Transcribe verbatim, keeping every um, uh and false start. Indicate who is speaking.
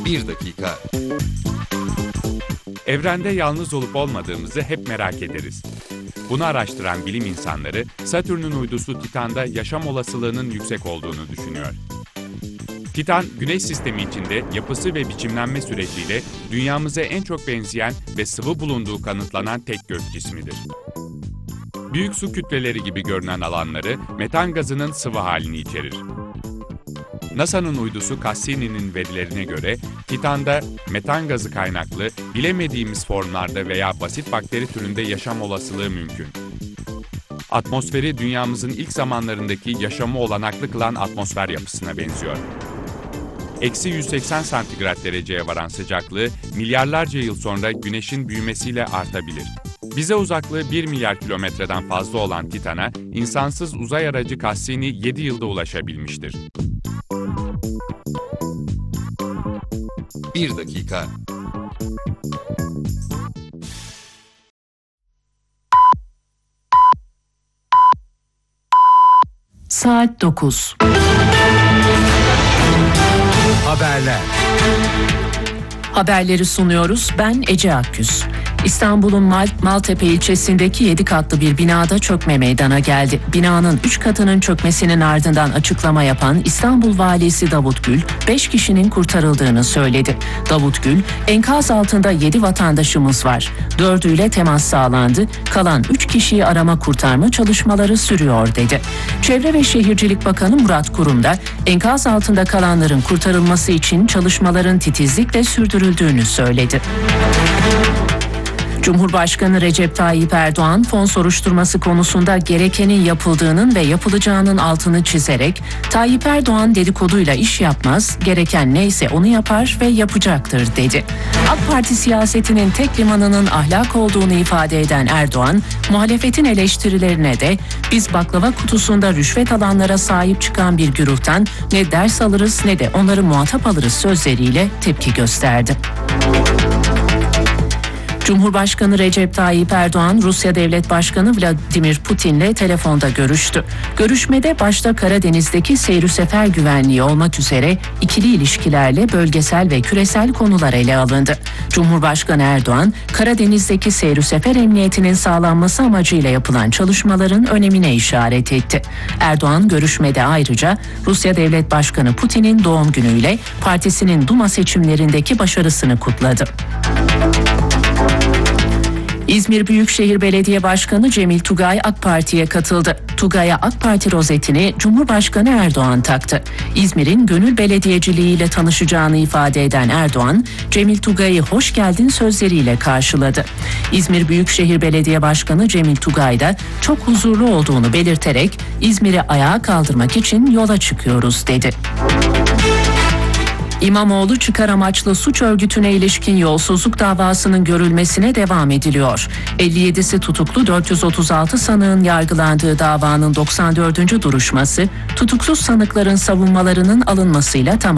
Speaker 1: Bir dakika.
Speaker 2: Evrende yalnız olup olmadığımızı hep merak ederiz. Bunu araştıran bilim insanları, Satürn'ün uydusu Titan'da yaşam olasılığının yüksek olduğunu düşünüyor. Titan, Güneş sistemi içinde yapısı ve biçimlenme süreciyle dünyamıza en çok benzeyen ve sıvı bulunduğu kanıtlanan tek gök cismidir. Büyük su kütleleri gibi görünen alanları metan gazının sıvı halini içerir. NASA'nın uydusu Cassini'nin verilerine göre Titan'da metan gazı kaynaklı bilemediğimiz formlarda veya basit bakteri türünde yaşam olasılığı mümkün. Atmosferi dünyamızın ilk zamanlarındaki yaşamı olanaklı kılan atmosfer yapısına benziyor. Eksi yüz seksen santigrat dereceye varan sıcaklığı milyarlarca yıl sonra Güneş'in büyümesiyle artabilir. Bize uzaklığı bir milyar kilometreden fazla olan Titan'a insansız uzay aracı Cassini yedi yılda ulaşabilmiştir.
Speaker 1: Bir dakika.
Speaker 3: Saat dokuz.
Speaker 4: Haberler.
Speaker 3: Haberleri sunuyoruz. Ben Ece Akgüz. İstanbul'un Mal Maltepe ilçesindeki yedi katlı bir binada çökme meydana geldi. Binanın üç katının çökmesinin ardından açıklama yapan İstanbul Valisi Davut Gül, beş kişinin kurtarıldığını söyledi. Davut Gül, enkaz altında yedi vatandaşımız var. dördüyle temas sağlandı. Kalan üç kişiyi arama kurtarma çalışmaları sürüyor dedi. Çevre ve Şehircilik Bakanı Murat Kurum da enkaz altında kalanların kurtarılması için çalışmaların titizlikle sürdürüldüğünü söyledi. Cumhurbaşkanı Recep Tayyip Erdoğan, fon soruşturması konusunda gerekenin yapıldığının ve yapılacağının altını çizerek, Tayyip Erdoğan dedikoduyla iş yapmaz, gereken neyse onu yapar ve yapacaktır dedi. AK Parti siyasetinin tek limanının ahlak olduğunu ifade eden Erdoğan, muhalefetin eleştirilerine de biz baklava kutusunda rüşvet alanlara sahip çıkan bir güruhtan ne ders alırız ne de onları muhatap alırız sözleriyle tepki gösterdi. Cumhurbaşkanı Recep Tayyip Erdoğan, Rusya Devlet Başkanı Vladimir Putin'le telefonda görüştü. Görüşmede başta Karadeniz'deki seyir sefer güvenliği olmak üzere ikili ilişkilerle bölgesel ve küresel konular ele alındı. Cumhurbaşkanı Erdoğan, Karadeniz'deki seyir sefer emniyetinin sağlanması amacıyla yapılan çalışmaların önemine işaret etti. Erdoğan görüşmede ayrıca Rusya Devlet Başkanı Putin'in doğum günüyle partisinin Duma seçimlerindeki başarısını kutladı. İzmir Büyükşehir Belediye Başkanı Cemil Tugay AK Parti'ye katıldı. Tugay'a AK Parti rozetini Cumhurbaşkanı Erdoğan taktı. İzmir'in gönül belediyeciliğiyle tanışacağını ifade eden Erdoğan, Cemil Tugay'ı hoş geldin sözleriyle karşıladı. İzmir Büyükşehir Belediye Başkanı Cemil Tugay da çok huzurlu olduğunu belirterek İzmir'i ayağa kaldırmak için yola çıkıyoruz dedi. İmamoğlu çıkar amaçlı suç örgütüne ilişkin yolsuzluk davasının görülmesine devam ediliyor. elli yedisi tutuklu dört yüz otuz altı sanığın yargılandığı davanın doksan dördüncü duruşması tutuksuz sanıkların savunmalarının alınmasıyla tamamlandı.